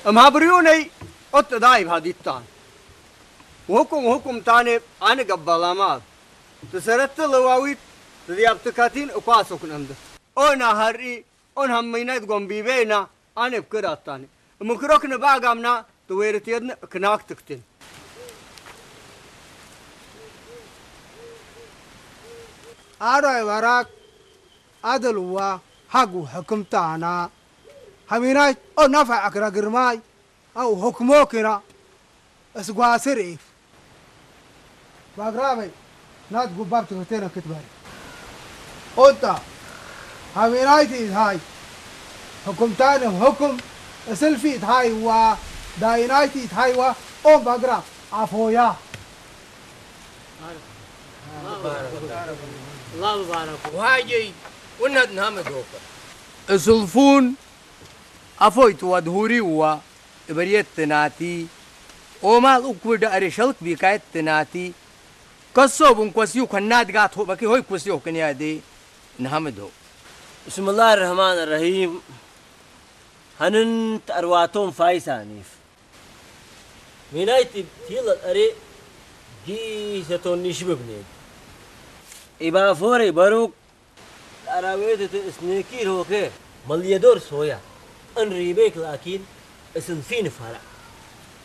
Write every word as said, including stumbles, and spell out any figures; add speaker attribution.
Speaker 1: أما بريوني أت دايب هاديتان وحكم حكم تاني أنا قبل مال تسرت لواويت تديابتكاتين أقاسوك نمد أنا هري أنا هم مينات قم بيبينا أنا بكرات تاني مكروك نباع منا تويرتيدن كناك تكتين
Speaker 2: أراي وراك أدلوا حقو حكمتانا هميناي أو نفع أكرا قرماي أو حكموكنا أسقوا سريف باقرامي نات قباب تكتين كتباري أنت هميناي تيد هاي حكمتانا حكم سلفيت هاي و دايناي تيد هاي و أم باقرام عفويا
Speaker 3: الله مبارك وهاجي ونهد نهمد هوكا
Speaker 1: السلفون أفويت ودهوري و إبريت تناتي ومال أكبر أريشلك بكايت تناتي كسوبن كوسيو كناد قات هو بكي هوي كوسيو كنيادي نهمد هو
Speaker 3: بسم الله الرحمن الرحيم هننت أرواتهم فايسانيف مينايتي تيل الأري جيستون نشببني إبا فوري باروك أراويت تسنيكير هوكي مليدور سويا أن ريبيك لكن اسم فين فرق